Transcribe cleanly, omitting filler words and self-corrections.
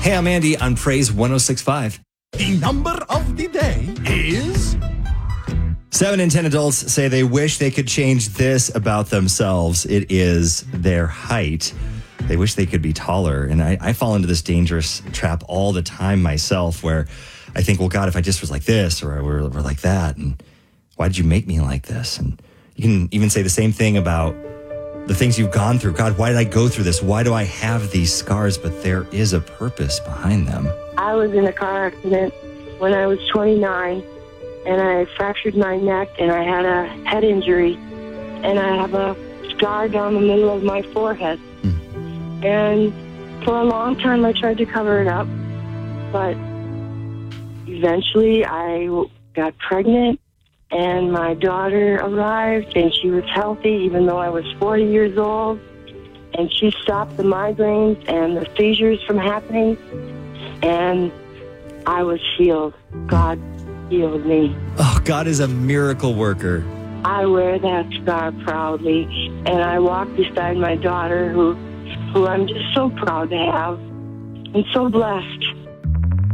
Hey, I'm Andy on Praise 106.5. The number of the day is 7 in 10 adults say they wish they could change this about themselves. It is their height. They wish they could be taller. And I fall into this dangerous trap all the time myself where I think, well, God, if I just was like this or like that, and why did you make me like this? And you can even say the same thing about the things you've gone through. God, why did I go through this? Why do I have these scars? But there is a purpose behind them. I was in a car accident when I was 29, and I fractured my neck, and I had a head injury, and I have a scar down the middle of my forehead. And for a long time, I tried to cover it up, but eventually I got pregnant, and my daughter arrived, and she was healthy, even though I was 40 years old, and she stopped the migraines and the seizures from happening, and I was healed. God healed me. Oh, God is a miracle worker. I wear that scar proudly, and I walk beside my daughter, who I'm just so proud to have, and so blessed.